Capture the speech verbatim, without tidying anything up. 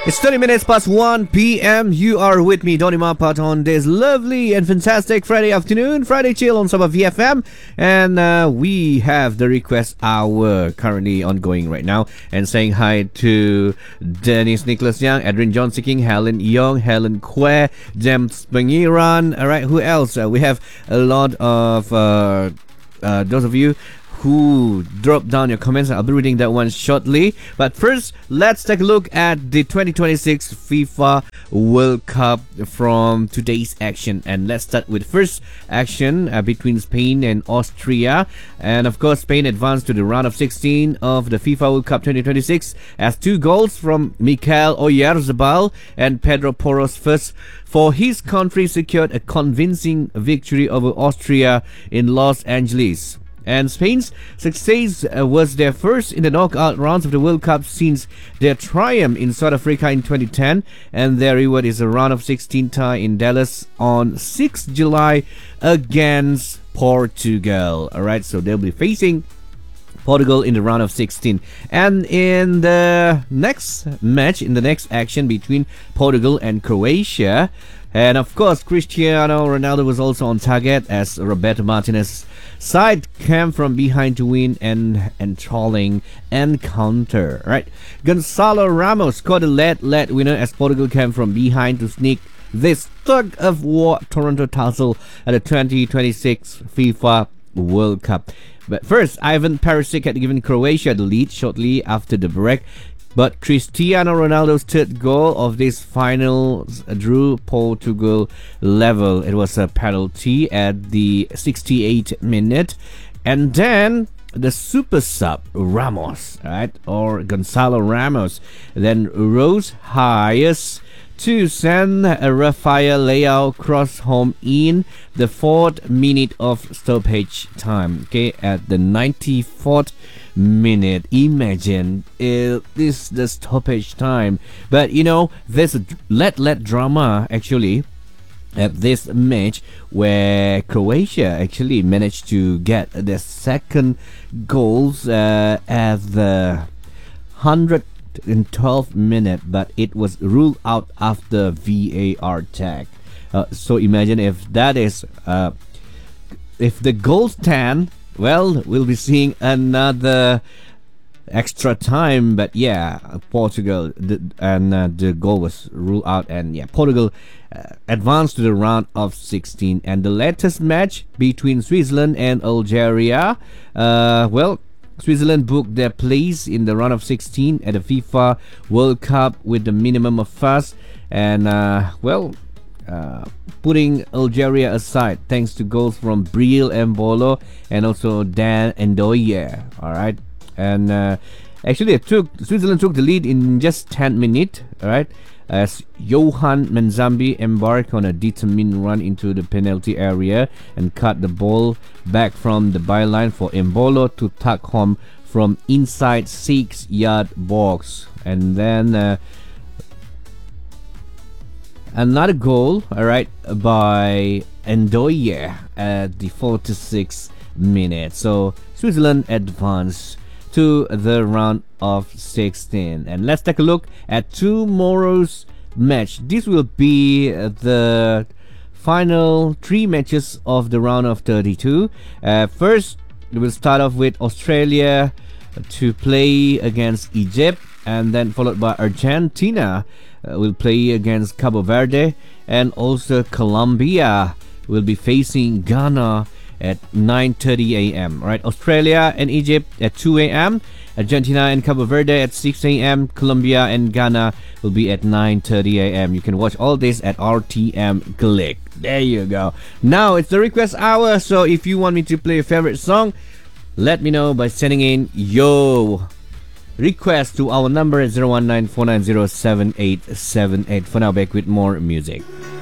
It's thirty minutes past one p.m. You are with me, Donny Mapat, on this lovely and fantastic Friday afternoon, Friday chill on Sabah V F M. And uh, we have the request hour currently ongoing right now. And saying hi to Dennis Nicholas Young, Adrian John Seeking, Helen Young, Helen Kwe, James Pengiran. All right, who else? Uh, we have a lot of uh, uh, those of you who drop down your comments. I'll be reading that one shortly. But first, let's take a look at the twenty twenty-six FIFA World Cup from today's action. And let's start with first action uh, between Spain and Austria. And of course, Spain advanced to the round of sixteen of the FIFA World Cup twenty twenty-six as two goals from Mikel Oyarzabal and Pedro Porros first for his country secured a convincing victory over Austria in Los Angeles. And Spain's success uh, was their first in the knockout rounds of the World Cup since their triumph in South Africa in twenty ten, and their reward is a round of sixteen tie in Dallas on sixth of July against Portugal. Alright, so they'll be facing Portugal in the round of sixteen. And in the next match, in the next action between Portugal and Croatia, and of course, Cristiano Ronaldo was also on target as Roberto Martinez side came from behind to win an enthralling encounter. Right, Gonzalo Ramos scored a late-late winner as Portugal came from behind to sneak this tug-of-war Toronto tussle at the twenty twenty-six FIFA World Cup. But first, Ivan Perisic had given Croatia the lead shortly after the break. But Cristiano Ronaldo's third goal of this finals drew Portugal level. It was a penalty at the sixty-eighth minute. And then the super sub Ramos, right, or Gonzalo Ramos, then rose highest to send Rafael Leao cross home in the fourth minute of stoppage time. Okay, at the ninety-fourth minute. Imagine uh, this the stoppage time. But you know, there's a let let drama actually at this match where Croatia actually managed to get the second goals uh, at the one hundred twelfth minute, but it was ruled out after V A R tag. Uh, so imagine if that is uh, if the goal stand. Well, we'll be seeing another extra time, but yeah, Portugal the, and uh, the goal was ruled out, and yeah, Portugal uh, advanced to the round of sixteen. And the latest match between Switzerland and Algeria, uh, well, Switzerland booked their place in the round of sixteen at the FIFA World Cup with the minimum of fuss, and uh, well, Uh, putting Algeria aside thanks to goals from Bril Embolo and also Dan Ndoye. Alright, and uh, actually it took Switzerland took the lead in just ten minutes, alright, as Johan Manzambi embarked on a determined run into the penalty area and cut the ball back from the byline for Embolo to tuck home from inside six yard box. And then uh, another goal, all right, by Ndoye at the forty-sixth minute. So Switzerland advanced to the round of sixteen. And let's take a look at tomorrow's match. This will be the final three matches of the round of thirty-two. Uh, first, we will start off with Australia to play against Egypt, and then followed by Argentina uh, will play against Cabo Verde, and also Colombia will be facing Ghana at nine thirty a.m. Right, Australia and Egypt at two a.m., Argentina and Cabo Verde at six a.m., Colombia and Ghana will be at nine thirty a.m. You can watch all this at R T M Click. There you go. Now it's the request hour, so if you want me to play your favorite song, let me know by sending in your request to our number at zero one nine four nine zero seven eight seven eight. For now, back with more music.